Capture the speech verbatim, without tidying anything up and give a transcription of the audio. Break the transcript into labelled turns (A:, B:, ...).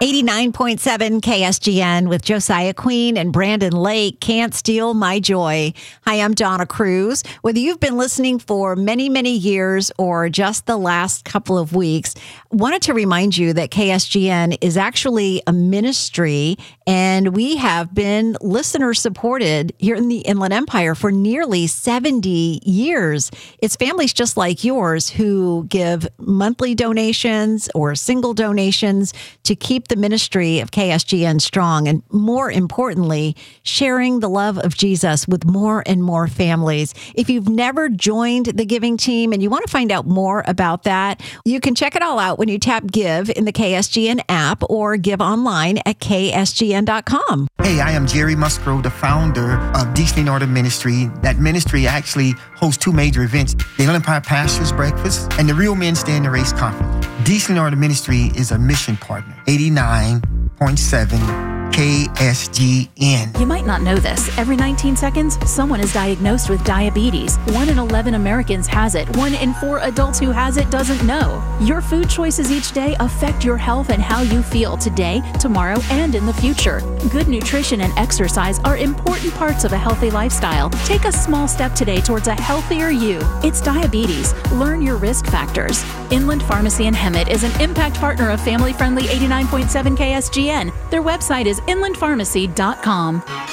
A: eighty-nine point seven K S G N with Josiah Queen and Brandon Lake, Can't Steal My Joy. Hi, I'm Donna Cruz. Whether you've been listening for many, many years or just the last couple of weeks, wanted to remind you that K S G N is actually a ministry, and we have been listener supported here in the Inland Empire for nearly seventy years. It's families just like yours who give monthly donations or single donations to keep the ministry of K S G N strong, and more importantly, sharing the love of Jesus with more and more families. If you've never joined the giving team and you want to find out more about that, you can check it all out when you tap Give in the K S G N app or give online at K S G N dot com.
B: Hey, I am Jerry Musgrove, the founder of Decently in Order Ministry. That ministry actually hosts two major events, the Inland Empire Pastors Breakfast and the Real Men Stay in the Race Conference. Decently in Order Ministry is a mission partner. eighty-nine point seven K S G N.
C: You might not know this. Every nineteen seconds, someone is diagnosed with diabetes. One in eleven Americans has it. One in four adults who has it doesn't know. Your food choices each day affect your health and how you feel today, tomorrow, and in the future. Good nutrition and exercise are important parts of a healthy lifestyle. Take a small step today towards a healthier you. It's diabetes. Learn your risk factors. Inland Pharmacy in Hemet is an impact partner of family-friendly eighty-nine point seven K S G N. Their website is inland pharmacy dot com.